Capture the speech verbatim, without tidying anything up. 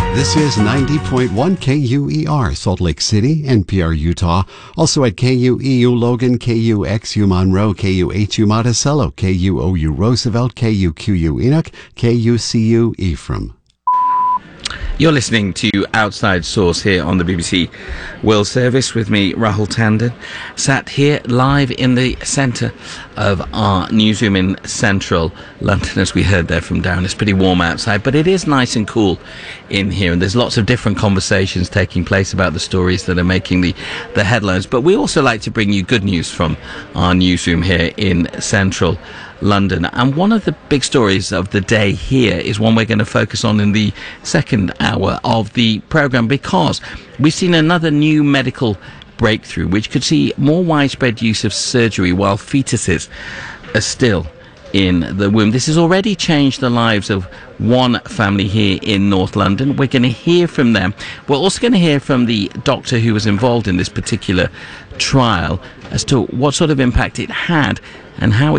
This is ninety point one K U E R, Salt Lake City, N P R Utah. Also at K U E U Logan, K U X U Monroe, K U H U Monticello, K U O U Roosevelt, K U Q U Enoch, K U C U Ephraim. You're listening to Outside Source here on the B B C World Service with me, Rahul Tandon, sat here live in the centre of our newsroom in central London, as we heard there from Darren. It's pretty warm outside, but it is nice and cool in here, and there's lots of different conversations taking place about the stories that are making the, the headlines. But we also like to bring you good news from our newsroom here in central London. And one of the big stories of the day here is one we're going to focus on in the second hour of the programme, because we've seen another new medical breakthrough which could see more widespread use of surgery while fetuses are still in the womb. This has already changed the lives of one family here in North London. We're going to hear from them. We're also going to hear from the doctor who was involved in this particular trial as to what sort of impact it had and how